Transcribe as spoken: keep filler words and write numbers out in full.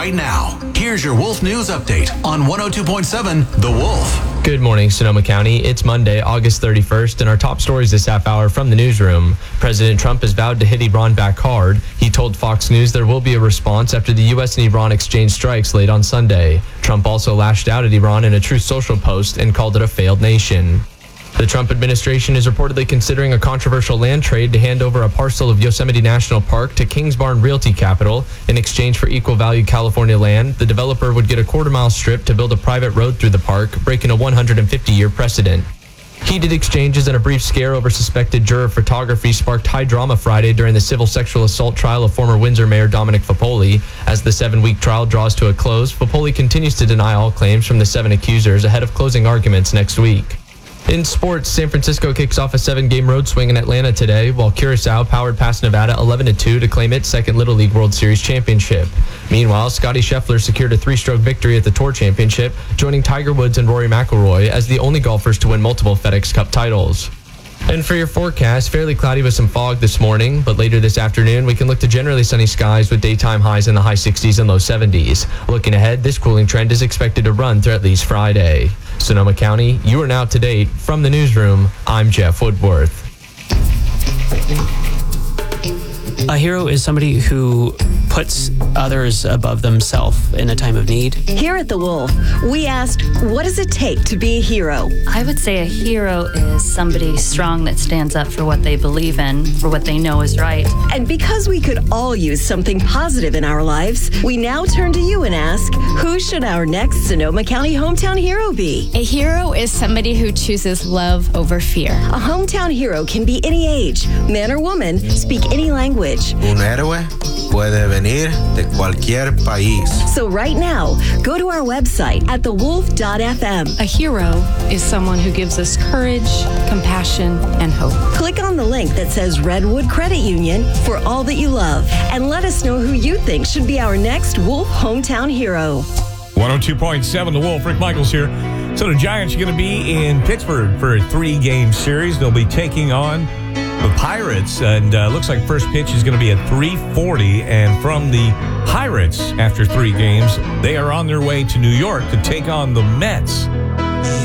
right now. Here's your Wolf News Update on one oh two point seven The Wolf. Good morning, Sonoma County. It's Monday, August thirty-first, and our top stories this half hour from the newsroom. President Trump has vowed to hit Iran back hard. He told Fox News there will be a response after the U S and Iran exchanged strikes late on Sunday. Trump also lashed out at Iran in a Truth Social post and called it a failed nation. The Trump administration is reportedly considering a controversial land trade to hand over a parcel of Yosemite National Park to Kingsbarn Realty Capital. In exchange for equal value California land, the developer would get a quarter mile strip to build a private road through the park, breaking a one hundred fifty year precedent. Heated exchanges and a brief scare over suspected juror photography sparked high drama Friday during the civil sexual assault trial of former Windsor Mayor Dominic Fapoli. As the seven-week trial draws to a close, Fapoli continues to deny all claims from the seven accusers ahead of closing arguments next week. In sports, San Francisco kicks off a seven-game road swing in Atlanta today, while Curacao powered past Nevada eleven to two to claim its second Little League World Series championship. Meanwhile, Scotty Scheffler secured a three-stroke victory at the Tour Championship, joining Tiger Woods and Rory McIlroy as the only golfers to win multiple FedEx Cup titles. And for your forecast, fairly cloudy with some fog this morning, but later this afternoon, we can look to generally sunny skies with daytime highs in the high sixties and low seventies. Looking ahead, this cooling trend is expected to run through at least Friday. Sonoma County, you are now up to date. From the newsroom, I'm Jeff Woodworth. A hero is somebody who puts others above themselves in a time of need. Here at The Wolf, we asked, what does it take to be a hero? I would say a hero is somebody strong that stands up for what they believe in, for what they know is right. And because we could all use something positive in our lives, we now turn to you and ask, who should our next Sonoma County hometown hero be? A hero is somebody who chooses love over fear. A hometown hero can be any age, man or woman, speak any language. Un héroe puede venir de cualquier país. So right now, go to our website at the wolf dot f m. A hero is someone who gives us courage, compassion, and hope. Click on the link that says Redwood Credit Union for all that you love, and let us know who you think should be our next Wolf hometown hero. one oh two point seven The Wolf, Rick Michaels here. So the Giants are going to be in Pittsburgh for a three-game series. They'll be taking on the Pirates, and uh, looks like first pitch is going to be at three forty. And from the Pirates, after three games, they are on their way to New York to take on the Mets.